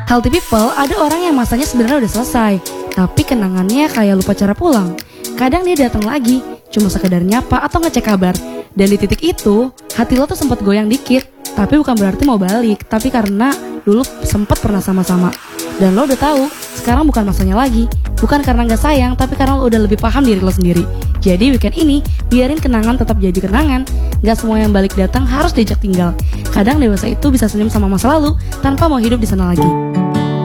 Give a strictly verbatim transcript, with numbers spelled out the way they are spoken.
Healthy people ada orang yang masanya sebenarnya udah selesai, tapi kenangannya kayak lupa cara pulang. Kadang dia datang lagi, cuma sekedar nyapa atau ngecek kabar. Dan di titik itu, hati lo tuh sempat goyang dikit. Tapi bukan berarti mau balik, tapi karena dulu sempat pernah sama-sama. Dan lo udah tahu, sekarang bukan masanya lagi. Bukan karena gak sayang, tapi karena lo udah lebih paham diri lo sendiri. Jadi weekend ini, biarin kenangan tetap jadi kenangan. Gak semua yang balik datang harus diajak tinggal. Kadang dewasa itu bisa senyum sama masa lalu, tanpa mau hidup di sana lagi.